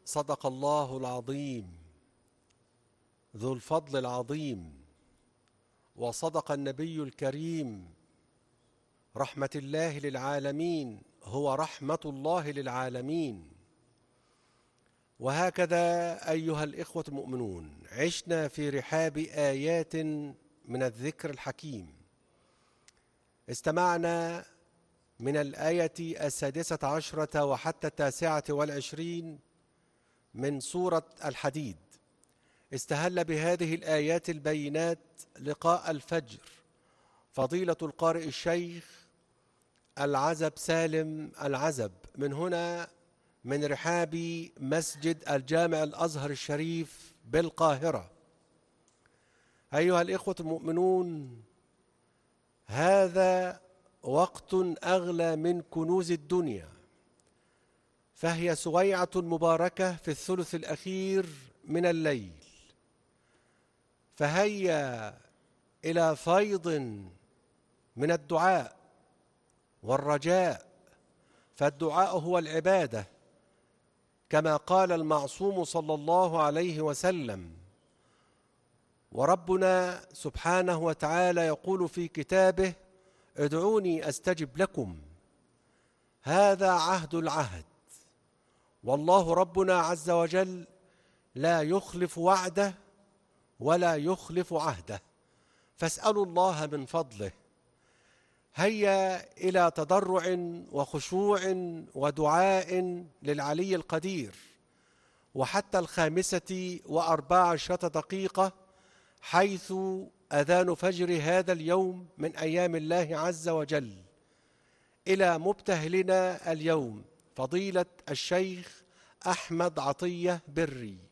صدق الله العظيم ذو الفضل العظيم، وصدق النبي الكريم رحمة الله للعالمين، هو رحمة الله للعالمين. وهكذا أيها الإخوة المؤمنون، عشنا في رحاب آيات من الذكر الحكيم. استمعنا من الآية 16 وحتى 29 من سورة الحديد. استهل بهذه الآيات البينات لقاء الفجر فضيلة القارئ الشيخ العزب سالم العزب من هنا من رحاب مسجد الجامع الأزهر الشريف بالقاهرة. أيها الإخوة المؤمنون، هذا وقت أغلى من كنوز الدنيا، فهي سويعة مباركة في الثلث الأخير من الليل، فهيا إلى فيض من الدعاء والرجاء، فالدعاء هو العبادة كما قال المعصوم صلى الله عليه وسلم. وربنا سبحانه وتعالى يقول في كتابه: ادعوني أستجب لكم. هذا عهد العهد، والله ربنا عز وجل لا يخلف وعده ولا يخلف عهده، فاسألوا الله من فضله. هيا إلى تضرع وخشوع ودعاء للعلي القدير. وحتى 5:14 حيث أذان فجر هذا اليوم من أيام الله عز وجل، إلى مبتهلنا اليوم فضيلة الشيخ أحمد عطية بري،